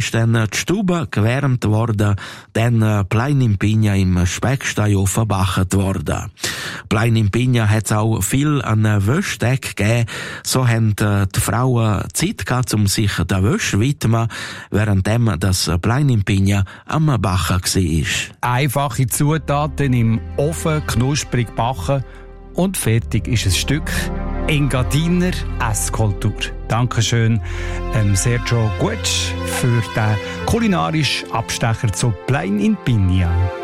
ist dann die Stube gewärmt worden, dann Plein in Pigna im Specksteinofen gebacken worden. Plein in Pigna hat es auch viel an Wäschdeck gegeben, so haben die Frauen Zeit gehabt, um sich der Wäsche zu widmen, währenddem das Plein in Pigna am Backen war. Einfache Zutaten im Ofen knusprig backen und fertig ist ein Stück Engadiner Esskultur. Dankeschön Sergio Guetsch für den kulinarischen Abstecher zu Plein in Pigna.